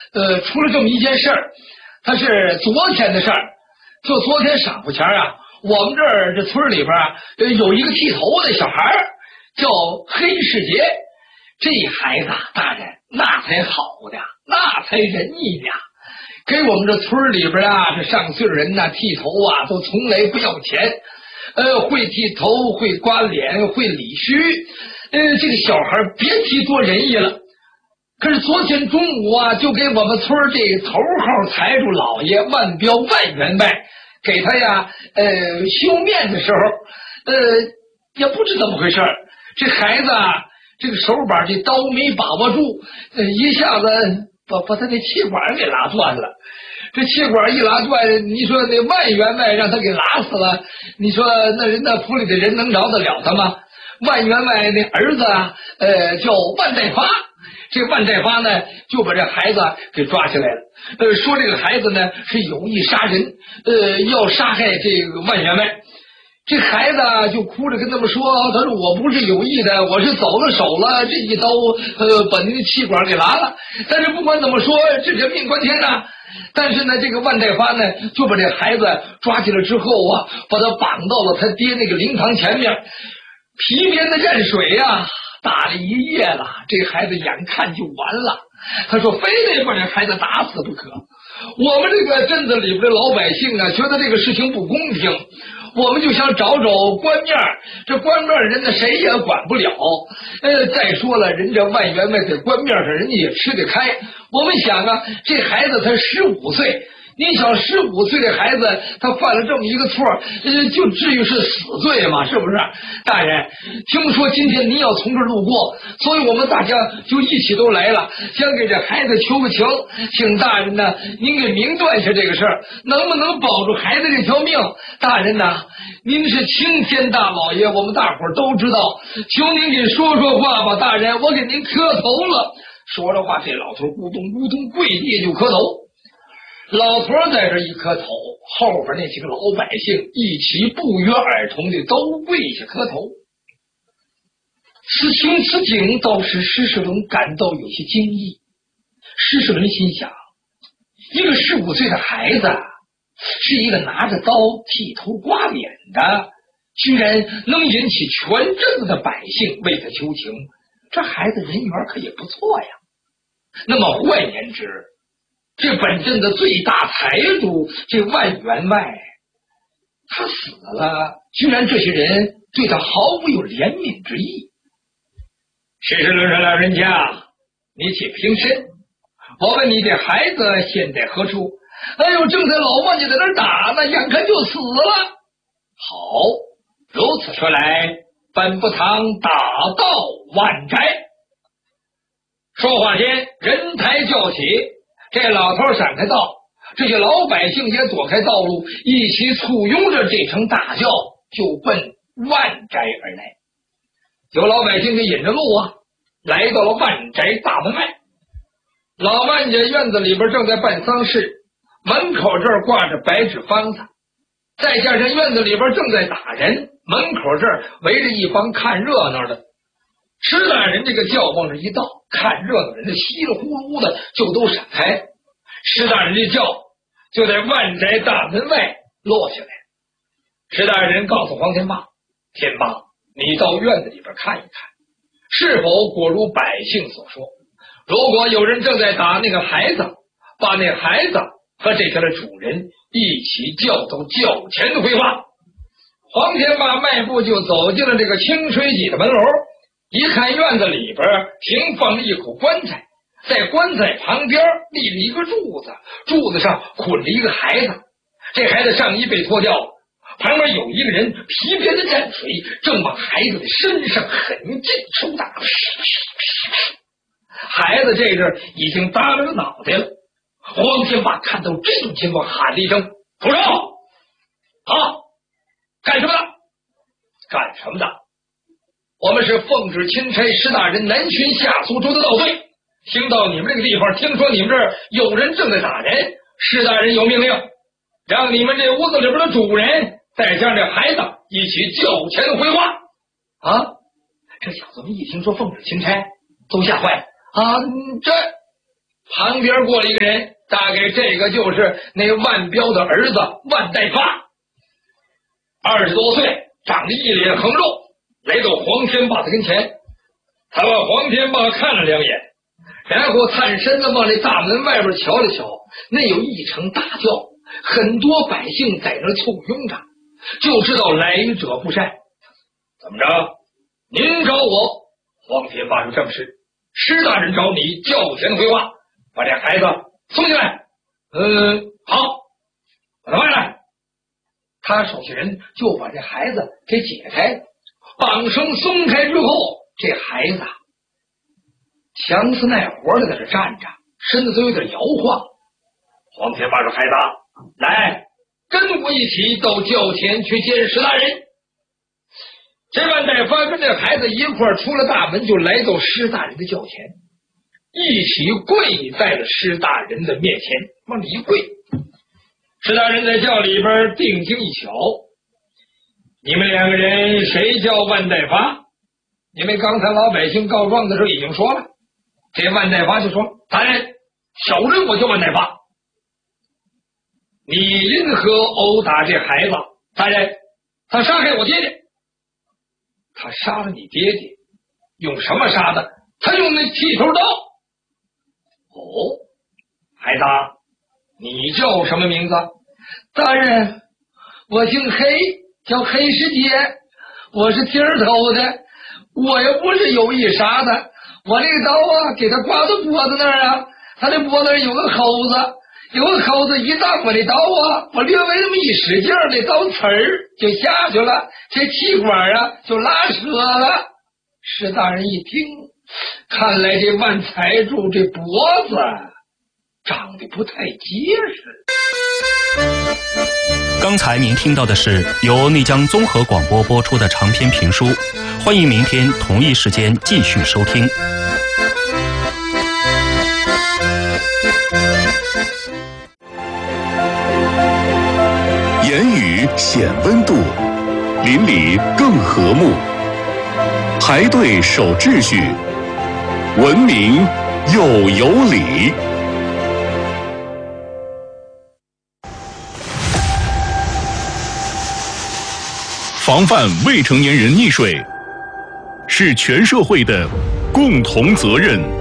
出了这么一件事儿，它是昨天的事儿。就昨天晌午前啊，我们这村里边有一个剃头的小孩叫黑世杰。这孩子大人那才好的，那才仁义呢。给我们这村里边这上岁数人剃头都从来不要钱。会剃头，会刮脸，会理须。这个小孩别提多仁义了。可是昨天中午就给我们村这头号财主老爷万标万员外给他修面的时候，也不知怎么回事，这孩子这个手把这刀没把握住，一下子把他那气管给拉断了。这气管一拉断，你说那万员外让他给拉死了，你说那府里的人能饶得了他吗？万员外那儿子叫万代发。这万代发呢，就把这孩子给抓起来了。说这个孩子呢是有意杀人，要杀害这个万员外。这孩子就哭着跟他们说：“他说我不是有意的，我是走了手了，这一刀把您的气管给拉了。但是不管怎么说，这人命关天呐。但是呢，这个万代发呢，就把这孩子抓起来之后把他绑到了他爹那个灵堂前面，皮鞭的蘸水打了一夜了，这孩子眼看就完了。他说非得把这孩子打死不可。我们这个镇子里边的老百姓觉得这个事情不公平，我们就想找官面，这官面人呢谁也管不了。再说了，人家万员外在官面上人家也吃得开。我们想这孩子他15岁。你想15岁的孩子，他犯了这么一个错，就至于是死罪吗？是不是？大人，听说今天您要从这儿路过，所以我们大家就一起都来了，想给这孩子求个情，请大人呢，您给明断一下这个事儿，能不能保住孩子这条命？大人呐，您是青天大老爷，我们大伙儿都知道，求您给说说话吧，大人，我给您磕头了。说着话，这老头咕咚咕咚跪地就磕头。老头在这一磕头，后边那几个老百姓一起不约而同的都跪下磕头。此情此景倒使施世伦感到有些惊异。施世伦心想，一个15岁的孩子是一个拿着刀剃头刮脸的，居然能引起全镇子的百姓为他求情，这孩子人缘可也不错呀。那么换言之，这本镇的最大财主这万员外他死了，居然这些人对他毫无有怜悯之意。施世伦老人家，你且平身，我问你，这孩子现在何处？哎呦，正在老万家在那儿打呢，眼看就死了。好，如此说来，本不堂打到万斋。说话间，人抬轿起，这老头闪开道，这些老百姓也躲开道路，一起簇拥着这乘大轿就奔万斋而来。有老百姓就引着路来到了万斋大门外。老万家院子里边正在办丧事，门口这儿挂着白纸方子，再加上院子里边正在打人，门口这儿围着一帮看热闹的。施大人这个轿往这一到，看热闹人的稀里呼噜的就都闪开，施大人这轿就在万斋大门外落下来。施大人告诉黄天霸，天霸，你到院子里边看一看，是否果如百姓所说，如果有人正在打那个孩子，把那孩子和这家的主人一起叫到轿前回话。黄天霸迈步就走进了这个清水脊的门楼，一看院子里边停放了一口棺材，在棺材旁边立了一个柱子，柱子上捆了一个孩子，这孩子上衣被脱掉了，旁边有一个人皮鞭的蘸水，正往孩子的身上狠劲抽打。孩子这阵已经耷拉着脑袋了。黄天霸看到这种情况，喊了一声：“住手！干什么的？干什么的？我们是奉旨钦差施大人南巡下苏州的道队，听到你们这个地方，听说你们这儿有人正在打人，施大人有命令，让你们这屋子里边的主人再将这孩子一起轿前回话。”这小子们一听说奉旨钦差，都吓坏了旁边过了一个人，大概这个就是那万彪的儿子万代发，20多岁，长得一脸横肉，来到黄天霸的跟前。他把黄天霸看了2眼，然后探身子往那大门外边瞧了瞧，那有一声大叫，很多百姓在那簇拥着，就知道来者不善。怎么着？您找我？黄天霸说：正是，施大人找你叫前回话，把这孩子送进来。好，把他卖来。他手下人就把这孩子给解开了，绑绳松开之后，这孩子强似耐活的在这站着，身子都有点摇晃。黄天霸说：孩子，来跟我一起到轿前去见施大人。这万代发跟这孩子一块儿出了大门，就来到施大人的轿前，一起跪在了施大人的面前，往里一跪。施大人在轿里边定睛一瞧，你们2个人谁叫万代发？因为刚才老百姓告状的时候已经说了，这万代发就说：大人，小人我叫万代发，你因何殴打这孩子？大人，他杀害我爹爹。他杀了你爹爹，用什么杀的？他用那剃头刀。哦，孩子，你叫什么名字？大人，我姓黑，叫黑世杰，我是剃儿头的，我也不是有意杀的，我那个刀啊，给他挂到脖子那儿啊，他的脖子上有个口子，有个口子一当我的刀啊，我略微那么一使劲，那刀刺儿就下去了，这气管啊就拉扯了。施大人一听，看来这万财主这脖子长得不太结实。 刚才您听到的是由内江综合广播播出的长篇评书，欢迎明天同一时间继续收听。 言语显温度，邻里更和睦。排队守秩序，文明又有礼。防范未成年人溺水是全社会的共同责任。